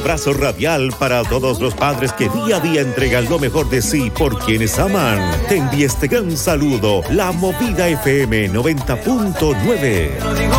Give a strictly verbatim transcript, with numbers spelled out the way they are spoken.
abrazo radial para todos los padres que día a día entregan lo mejor de sí por quienes aman. Te envía este gran saludo, la Movida F M noventa punto nueve.